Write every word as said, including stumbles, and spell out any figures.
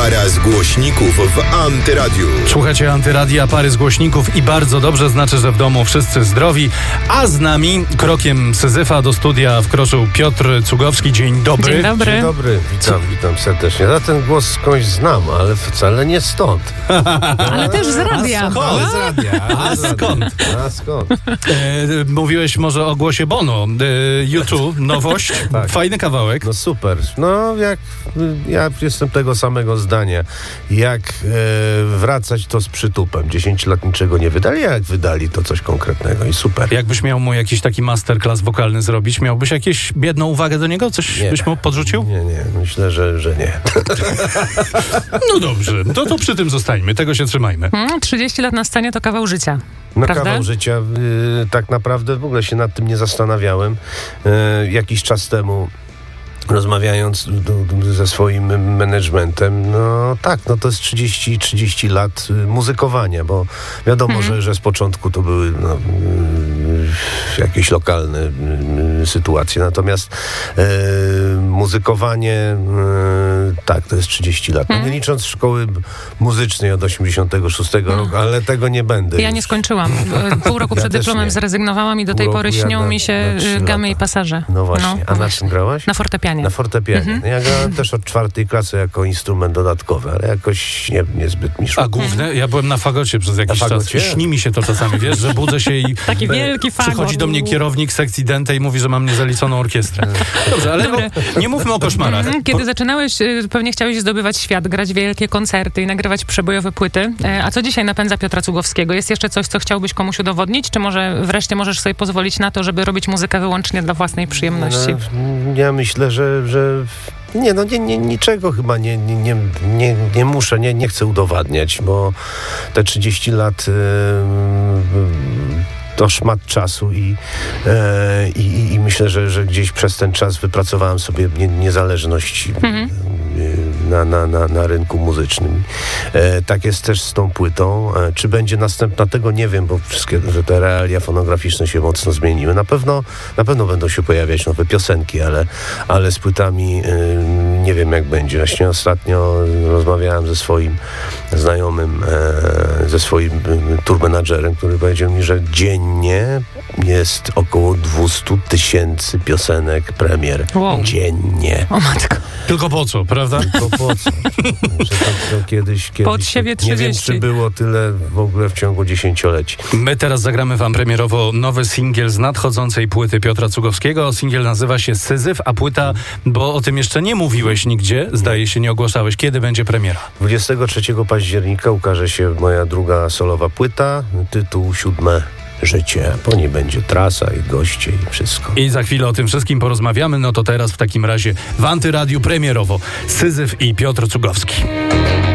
Para z głośników w Antyradiu. Słuchajcie Antyradia, pary z głośników i bardzo dobrze, znaczy, że w domu wszyscy zdrowi. A z nami krokiem Syzyfa do studia wkroczył Piotr Cugowski. Dzień dobry. Dzień dobry. Dzień dobry, witam, witam serdecznie. Ja ten głos skądś znam, ale wcale nie stąd. Ale też z radia. A skąd? Z radia. A skąd? A skąd? E, mówiłeś może o głosie Bono. E, YouTube, nowość, Tak. fajny kawałek. No super. No jak ja jestem tego samego zdania. Jak e, wracać to z przytupem. dziesięć lat niczego nie wydali, a jak wydali to coś konkretnego i super. Jakbyś miał mu jakiś taki masterclass wokalny zrobić, miałbyś jakieś biedną uwagę do niego? Coś Nie. byś mu podrzucił? Nie, nie, myślę, że, że nie. No dobrze, to, to przy tym zostańmy, tego się trzymajmy. Mm, trzydzieści lat na scenie to kawał życia. No Prawda? kawał życia. Y, tak naprawdę w ogóle się nad tym nie zastanawiałem. Y, jakiś czas temu rozmawiając d- d- ze swoim managementem, no tak, no to jest trzydzieści, trzydzieści lat y, muzykowania, bo wiadomo, Mhm. że, że z początku to były no, y, jakieś lokalne y, sytuacje, natomiast y, muzykowanie y, tak, to jest trzydzieści lat. No, nie licząc szkoły muzycznej od osiemdziesiątego szóstego roku, ale tego nie będę. Ja nie już. skończyłam. Pół roku Ja przed też dyplomem nie. zrezygnowałam i do Pół tej roku pory ja śnią na- mi się na trzy y, gamy lata. i pasaże. No właśnie. No, A na właśnie. czym grałaś? Na fortepianie. Na fortepianie. Ja grałem też od czwartej klasy jako instrument dodatkowy, ale jakoś nie, niezbyt mi szło. A główne? Ja byłem na fagocie przez jakiś Na czas. fagocie? Śni mi się to czasami, wiesz, że budzę się i Taki wielki fagot. przychodzi do mnie kierownik sekcji dente i mówi, że mam niezaliconą orkiestrę. Dobrze, ale Dobre. o, nie mówmy o koszmarach. Mhm. Kiedy zaczynałeś, y, pewnie chciałeś zdobywać świat, grać wielkie koncerty i nagrywać przebojowe płyty. E, A co dzisiaj napędza Piotra Cugowskiego? Jest jeszcze coś, co chciałbyś komuś udowodnić? Czy może wreszcie możesz sobie pozwolić na to, żeby robić muzykę wyłącznie dla własnej przyjemności? No, ja myślę, że, że nie, no nie, nie, niczego chyba nie, nie, nie, nie, nie muszę, nie, nie chcę udowadniać, bo te trzydzieści lat yy, to szmat czasu i, e, i, i myślę, że, że gdzieś przez ten czas wypracowałem sobie nie, niezależność Mhm. e, na, na, na, na rynku muzycznym. E, tak jest też z tą płytą. E, czy będzie następna, tego nie wiem, bo wszystkie że te realia fonograficzne się mocno zmieniły. Na pewno, na pewno będą się pojawiać nowe piosenki, ale, ale z płytami e, nie wiem, jak będzie. Właśnie ostatnio rozmawiałem ze swoim znajomym, e, ze swoim e, tourmanagerem, który powiedział mi, że dziennie jest około dwieście tysięcy piosenek premier. Wow. Dziennie. O matko. Tylko po co, prawda? To po co? Że to, to kiedyś, kiedyś Pod siebie nie wiem, trzydzieści. czy było tyle w ogóle w ciągu dziesięcioleci. My teraz zagramy wam premierowo nowy singiel z nadchodzącej płyty Piotra Cugowskiego. Singiel nazywa się Syzyf, a płyta, bo o tym jeszcze nie mówiłeś nigdzie, zdaje się, nie ogłaszałeś. Kiedy będzie premiera? dwudziestego trzeciego października ukaże się moja druga solowa płyta, tytuł Siódme Życie. Po niej będzie trasa i goście i wszystko. I za chwilę o tym wszystkim porozmawiamy. No to teraz w takim razie w Antyradiu premierowo Syzyf i Piotr Cugowski.